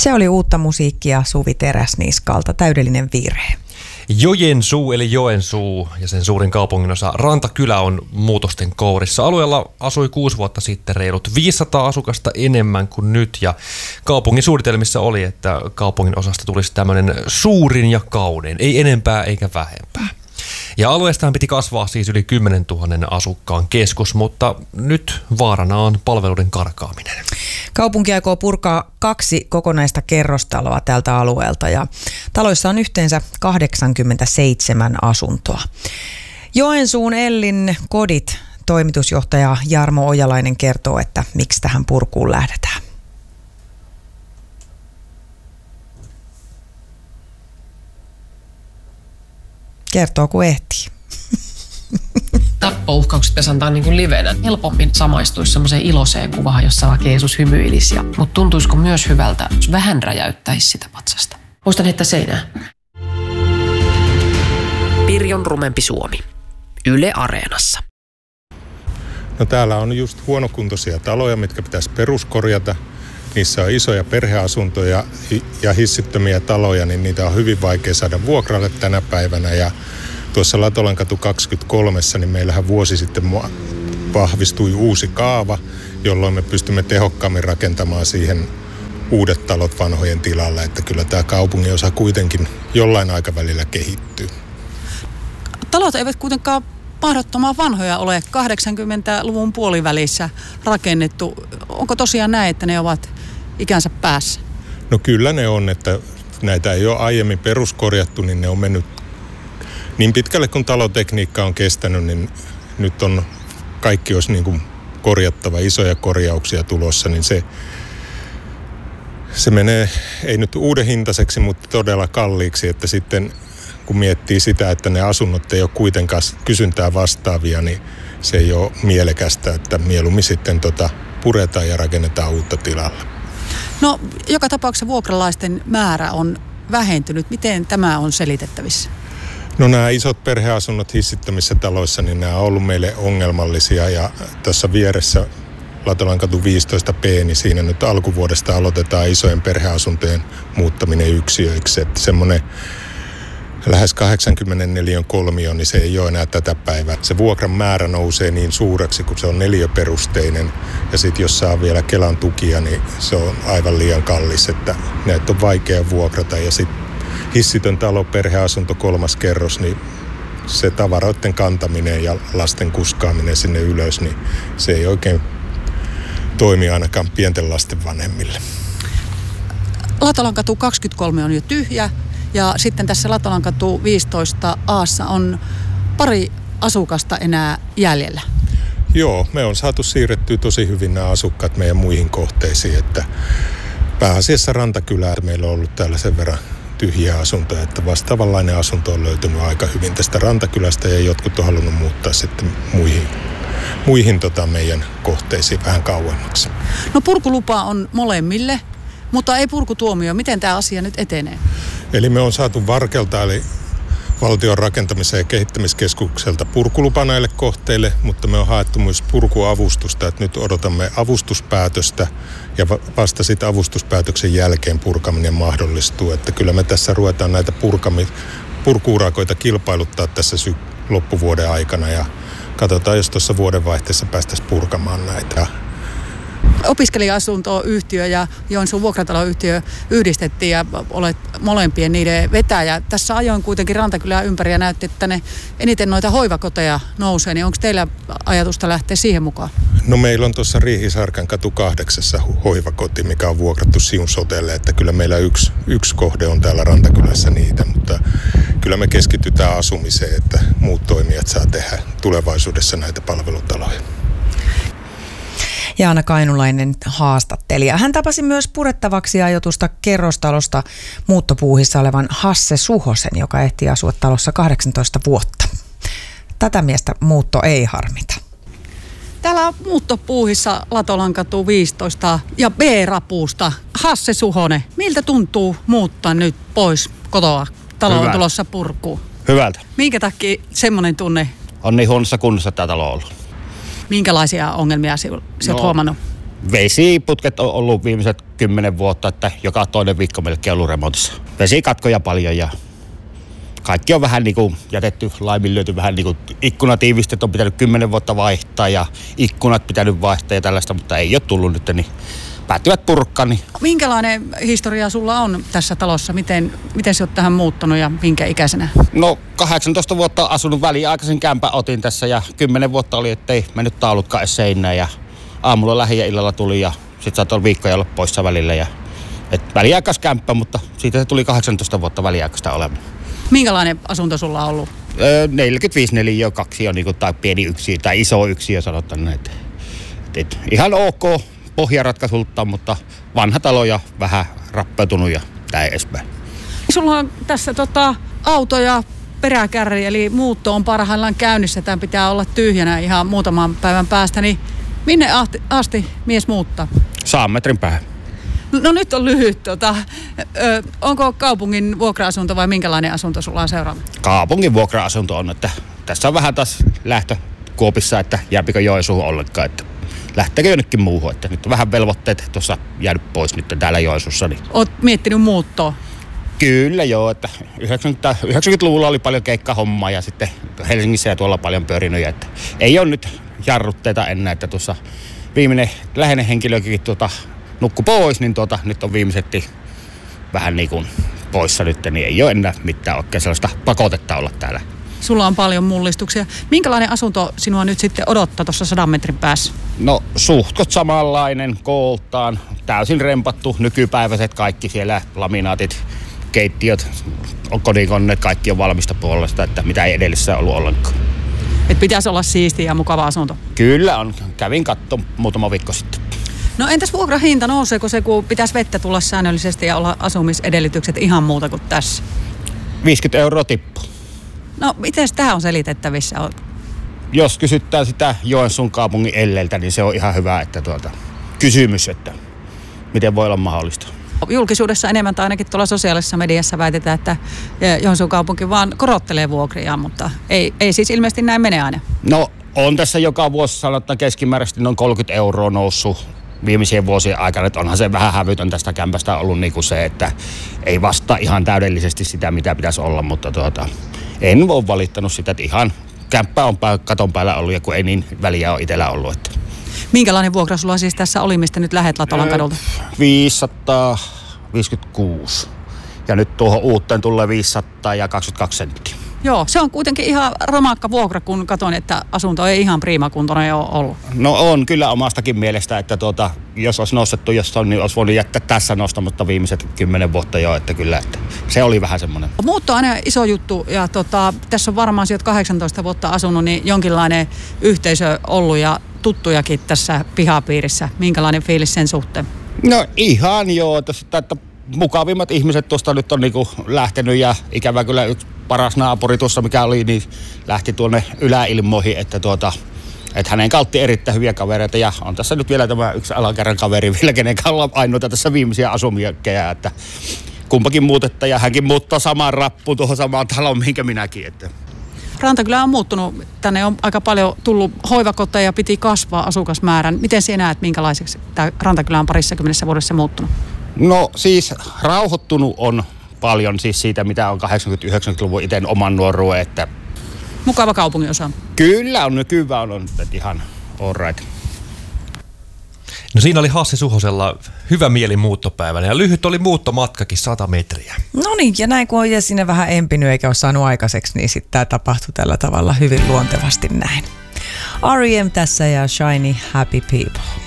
Se oli uutta musiikkia Suvi Teräsniskalta, täydellinen virhe. Joensuu eli Joensuu ja sen suurin kaupunginosa Rantakylä on muutosten kourissa. Alueella asui 6 vuotta sitten reilut 500 asukasta enemmän kuin nyt ja kaupungin suunnitelmissa oli, että kaupungin osasta tulisi tämmöinen suurin ja kaunein, ei enempää eikä vähempää. Ja alueestaan piti kasvaa siis yli 10 000 asukkaan keskus, mutta nyt vaarana on palveluiden karkaaminen. Kaupunki aikoo purkaa 2 kokonaista kerrostaloa tältä alueelta ja taloissa on yhteensä 87 asuntoa. Joensuun Ellin kodit toimitusjohtaja Jarmo Ojalainen kertoo, että miksi tähän purkuun lähdetään. Kertoo kun ehtii. Tappouhkaukset pitäisi antaa niin kuin livenä. Helpommin samaistuisi semmoiseen iloiseen kuvaan, jossa vaikka Jeesus hymyilisi. Mutta tuntuisiko myös hyvältä, jos vähän räjäyttäisi sitä patsasta? Muistan heittää seinään. Pirjon rumempi Suomi. Yle Areenassa. No täällä on just huonokuntoisia taloja, mitkä pitäisi peruskorjata. Niissä on isoja perheasuntoja ja hissittömiä taloja, niin niitä on hyvin vaikea saada vuokralle tänä päivänä. Ja tuossa Latolankatu 23, niin meillähän vuosi sitten vahvistui uusi kaava, jolloin me pystymme tehokkaammin rakentamaan siihen uudet talot vanhojen tilalle. Että kyllä tämä kaupungin osa kuitenkin jollain aikavälillä kehittyy. Talot eivät kuitenkaan mahdottoman vanhoja ole, 80-luvun puolivälissä rakennettu. Onko tosiaan näin, että ne ovat ikänsä päässä? No kyllä ne on, että näitä ei ole aiemmin peruskorjattu, niin ne on mennyt niin pitkälle kun talotekniikka on kestänyt, niin nyt on kaikki olisi niin kuin korjattava, isoja korjauksia tulossa, niin se menee, ei nyt uuden hintaiseksi, mutta todella kalliiksi, että sitten kun miettii sitä, että ne asunnot ei ole kuitenkaan kysyntää vastaavia, niin se ei ole mielekästä, että mieluummin sitten puretaan ja rakennetaan uutta tilalla. No, joka tapauksessa vuokralaisten määrä on vähentynyt. Miten tämä on selitettävissä? No nämä isot perheasunnot hissittömissä taloissa, niin nämä on ollut meille ongelmallisia ja tässä vieressä Latolankatu 15B, niin siinä nyt alkuvuodesta aloitetaan isojen perheasuntojen muuttaminen yksiöiksi, että semmoinen lähes 84 kolmio, niin se ei ole enää tätä päivää. Se vuokran määrä nousee niin suureksi, kun se on neliöperusteinen. Ja sitten jos saa vielä Kelan tukia, niin se on aivan liian kallis, että näitä on vaikea vuokrata. Ja sitten hissitön talo, perheasunto, 3. kerros, niin se tavaroiden kantaminen ja lasten kuskaaminen sinne ylös, niin se ei oikein toimi ainakaan pienten lasten vanhemmille. Latolankatu 23 on jo tyhjä. Ja sitten tässä Latolankatu 15A:ssa on pari asukasta enää jäljellä. Joo, me on saatu siirrettyä tosi hyvin nämä asukkaat meidän muihin kohteisiin, että pääasiassa Rantakylää meillä on ollut täällä sen verran tyhjiä asuntoja, että vastaavanlainen asunto on löytynyt aika hyvin tästä Rantakylästä ja jotkut on halunnut muuttaa sitten muihin meidän kohteisiin vähän kauemmaksi. No purkulupa on molemmille, mutta ei purkutuomio. Miten tämä asia nyt etenee? Eli me on saatu Varkelta, eli Valtion rakentamisen ja kehittämiskeskukselta purkulupa näille kohteille, mutta me on haettu myös purkuavustusta, että nyt odotamme avustuspäätöstä ja vasta sitten avustuspäätöksen jälkeen purkaminen mahdollistuu. Että kyllä me tässä ruvetaan näitä purkuurakoita kilpailuttaa tässä loppuvuoden aikana ja katsotaan, jos tuossa vuodenvaihteessa päästäisiin purkamaan näitä. Opiskelija-asuntoyhtiö ja Joensuun vuokrataloyhtiö yhdistettiin ja olet molempien niiden vetäjä. Tässä ajoin kuitenkin Rantakylää ympäri ja näytti, että ne eniten noita hoivakoteja nousee. Niin onko teillä ajatusta lähteä siihen mukaan? No meillä on tuossa Riihisarkan katu 8 hoivakoti, mikä on vuokrattu Siun Sotelle. Että kyllä meillä yksi kohde on täällä Rantakylässä niitä, mutta kyllä me keskitytään asumiseen, että muut toimijat saa tehdä tulevaisuudessa näitä palvelutaloja. Jaana Kainulainen haastattelija. Hän tapasi myös purettavaksi ajoitusta kerrostalosta muuttopuuhissa olevan Hasse Suhosen, joka ehti asua talossa 18 vuotta. Tätä miestä muutto ei harmita. Täällä on muuttopuuhissa Latolankatu 15 ja B-rapuusta. Hasse Suhonen, miltä tuntuu muuttaa nyt pois kotoa? Talo on tulossa purkuun. Hyvältä. Minkä takia semmoinen tunne? On niin huonossa kunnossa tämä talo ollut. Minkälaisia ongelmia sinä olet huomannut? Vesiputket on ollut viimeiset 10 vuotta, että joka toinen viikko melkein ollut remontissa. Vesikatkoja paljon ja kaikki on vähän niin kuin jätetty, laiminlyöty vähän niin kuin ikkunatiivistet on pitänyt 10 vuotta vaihtaa ja ikkunat pitänyt vaihtaa ja tällaista, mutta ei ole tullut nyt, niin päättyvät purkkaan. Niin. Minkälainen historia sulla on tässä talossa? Miten sä oot tähän muuttanut ja minkä ikäisenä? No 18 vuotta asunut väliaikaisen kämpän otin tässä ja 10 vuotta oli, ettei mennyt taulutkaan edes seinään ja aamulla lähi ja illalla tuli ja sit saattoi viikkoja olla poissa välillä. Ja, väliaikaiskämppä, mutta siitä se tuli 18 vuotta väliaikaista olemaan. Minkälainen asunto sulla on ollut? 45 neliötä, 2 on niin tai pieni yksiö tai iso yksiö sanotaan. Ihan ok pohjaratkaisuilta, mutta vanha talo ja vähän rappeutunut ja näin edespäin. Sulla on tässä auto ja peräkärri, eli muutto on parhaillaan käynnissä. Tämä pitää olla tyhjänä ihan muutaman päivän päästä. Niin minne asti mies muuttaa? 100 metrin päähän. No nyt on lyhyt. Onko kaupungin vuokra-asunto vai minkälainen asunto sulla on seuraava? Kaupungin vuokra-asunto on, että tässä on vähän taas lähtökuopissa, että jääpikö Joensuuhun ollenkaan, että lähteekö jonnekin muuhun, että nyt on vähän velvoitteet tuossa jäänyt pois nyt täällä Joensuussa. Niin. Oot miettinyt muuttoa? Kyllä joo, että 90-luvulla oli paljon keikkahommaa ja sitten Helsingissä ja tuolla paljon pyörinyt, että ei ole nyt jarrutteita enää, että tuossa viimeinen läheinen henkilökin nukkui pois, niin nyt on viimeisetti vähän niin kuin poissa nyt, niin ei ole enää mitään oikein sellaista pakotetta olla täällä. Sulla on paljon mullistuksia. Minkälainen asunto sinua nyt sitten odottaa tuossa 100 metrin päässä? No suhtkot samanlainen, kooltaan, täysin rempattu, nykypäiväiset kaikki siellä, laminaatit, keittiöt, kodinkoneet, kaikki on valmista puolesta, että mitä ei edellisessä ollut ollenkaan. Et pitäisi olla siistiä ja mukava asunto? Kyllä on, kävin katsomaan muutama viikko sitten. No entäs vuokrahinta, nouseeko se, kun pitäisi vettä tulla säännöllisesti ja olla asumisedellytykset ihan muuta kuin tässä? 50 € tippu. No miten tämä on selitettävissä? Jos kysytään sitä Joensuun kaupungin elleiltä, niin se on ihan hyvä, että kysymys, että miten voi olla mahdollista. Julkisuudessa enemmän tai ainakin tuolla sosiaalisessa mediassa väitetään, että Joensuun kaupunki vaan korottelee vuokria, mutta ei siis ilmeisesti näin mene aina. No on tässä joka vuosi sanotaan keskimääräisesti noin 30 € noussut viimeisien vuosien aikana, että onhan se vähän hävytön tästä kämpästä ollut niin kuin se, että ei vastaa ihan täydellisesti sitä, mitä pitäisi olla, mutta en ole valittanut sitä, että ihan kämppä on katon päällä ollut ja kun ei niin väliä ole itsellä ollut. Että. Minkälainen vuokra sulla siis tässä oli, mistä nyt lähet Latolan kadulta? 556 ja nyt tuohon uuteen tulee 522 senttiä. Joo, se on kuitenkin ihan romakka vuokra, kun katson, että asunto ei ihan priimakuntoinen ole ollut. No on kyllä omastakin mielestä, että jos olisi nostettu jostain, niin olisi voinut jättää tässä nostamatta viimeiset 10 vuotta jo, että kyllä, että se oli vähän semmoinen. Muutto on aina iso juttu ja tässä on varmaan sieltä 18 vuotta asunut, niin jonkinlainen yhteisö ollut ja tuttujakin tässä pihapiirissä. Minkälainen fiilis sen suhteen? No ihan joo, että mukavimmat ihmiset tuosta nyt on niinku lähtenyt ja ikävä kyllä yksi paras naapuri tuossa mikä oli, niin lähti tuonne yläilmoihin, että hänen kautta erittäin hyviä kavereita ja on tässä nyt vielä tämä yksi alakerran kaveri vielä, kenen ollaan ainoita tässä viimeisiä asumiakkejä, että kumpakin muutetta ja hänkin muuttaa samaan rappuun tuohon samaan taloon, minkä minäkin. Että. Rantakylä on muuttunut, tänne on aika paljon tullut hoivakoteja ja piti kasvaa asukasmäärän. Miten sinä näet, minkälaiseksi tämä Rantakylä on 20 vuodessa muuttunut? No siis rauhoittunut on paljon siis siitä, mitä on 80-90-luvun itse oman nuoruuden. Että mukava kaupunginosa. Kyllä on, nykyään on ihan all right. No siinä oli Hassi Suhosella hyvä mieli muuttopäivänä ja lyhyt oli muuttomatkakin 100 metriä. No niin, ja näin kun on sinne vähän empinyt eikä ole saanut aikaiseksi, niin sitten tämä tapahtui tällä tavalla hyvin luontevasti näin. R.E.M. tässä ja Shiny Happy People.